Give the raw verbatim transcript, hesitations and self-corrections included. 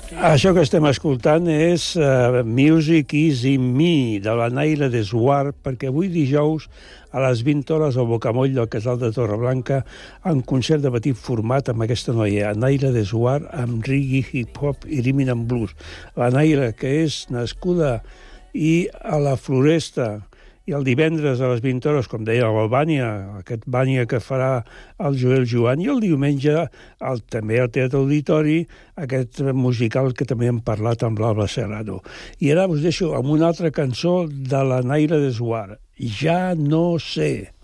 Això que estem escoltant és uh, Music is in Me, de la Naila Deswar, perquè avui dijous a les vint hores al Bocamoll del Casal de Torreblanca en concert de petit format amb aquesta noia, Naila Deswar, amb reggae, hip-hop i rhythm and blues. La Naila, que és nascuda i a la Floresta, i el divendres a les vint hores, com deia, a l'Albània, aquest Bània que farà el Joel Joan, i el diumenge el, també al Teatre Auditori, aquest musical que també hem parlat amb l'Alba Serrano. I ara us deixo amb una altra cançó de la Naila Deswar, Ja no sé.